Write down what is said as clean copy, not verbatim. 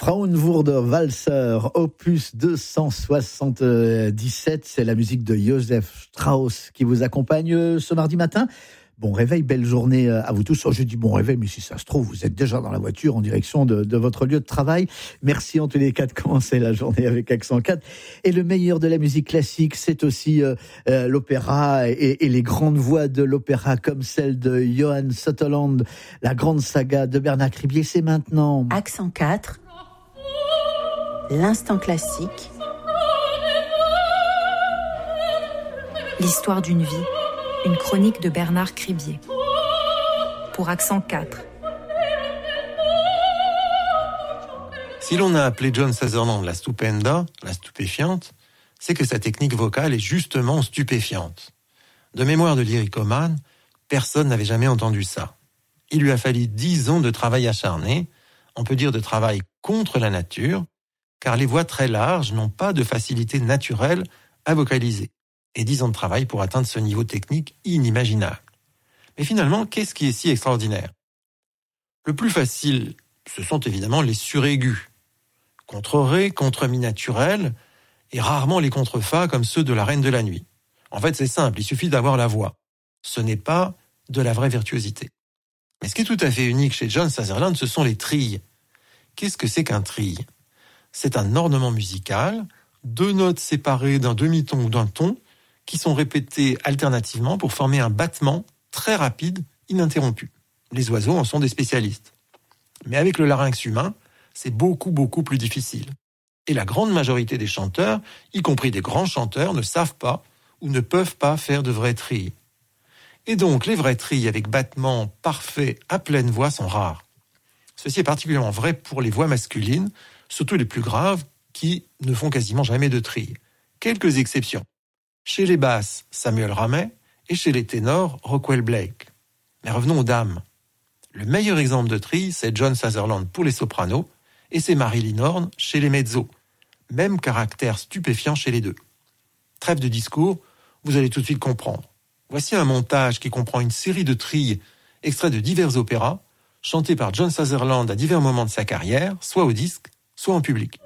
Fraunwurder Walzer, opus 277, c'est la musique de Joseph Strauss qui vous accompagne ce mardi matin. Bon réveil, belle journée à vous tous. Je dis bon réveil, mais si ça se trouve, vous êtes déjà dans la voiture en direction de votre lieu de travail. Merci en tous les cas de commencer la journée avec Accent 4. Et le meilleur de la musique classique, c'est aussi l'opéra et les grandes voix de l'opéra comme celle de Johann Sutherland, la grande saga de Bernard Cribier. C'est maintenant. Accent 4, l'instant classique, l'histoire d'une vie. Une chronique de Bernard Cribier. Pour Accent 4. Si l'on a appelé John Sutherland la stupenda, la stupéfiante, c'est que sa technique vocale est justement stupéfiante. De mémoire de lyricomane, personne n'avait jamais entendu ça. Il lui a fallu 10 ans de travail acharné, on peut dire de travail contre la nature, car les voix très larges n'ont pas de facilité naturelle à vocaliser. Et 10 ans de travail pour atteindre ce niveau technique inimaginable. Mais finalement, qu'est-ce qui est si extraordinaire ? Le plus facile, ce sont évidemment les suraigus. Contre-ré, contre-mi naturel, et rarement les contre-fa comme ceux de la Reine de la Nuit. En fait, c'est simple, il suffit d'avoir la voix. Ce n'est pas de la vraie virtuosité. Mais ce qui est tout à fait unique chez John Sutherland, ce sont les trilles. Qu'est-ce que c'est qu'un trille ? C'est un ornement musical, 2 notes séparées d'un demi-ton ou d'un ton, qui sont répétés alternativement pour former un battement très rapide, ininterrompu. Les oiseaux en sont des spécialistes. Mais avec le larynx humain, c'est beaucoup plus difficile. Et la grande majorité des chanteurs, y compris des grands chanteurs, ne savent pas ou ne peuvent pas faire de vrais trilles. Et donc, les vrais trilles avec battement parfait à pleine voix sont rares. Ceci est particulièrement vrai pour les voix masculines, surtout les plus graves, qui ne font quasiment jamais de trilles. Quelques exceptions. Chez les basses, Samuel Ramey, et chez les ténors, Rockwell Blake. Mais revenons aux dames. Le meilleur exemple de trille, c'est John Sutherland pour les sopranos, et c'est Marilyn Horne chez les mezzos. Même caractère stupéfiant chez les deux. Trêve de discours, vous allez tout de suite comprendre. Voici un montage qui comprend une série de trilles, extraits de divers opéras, chantés par John Sutherland à divers moments de sa carrière, soit au disque, soit en public.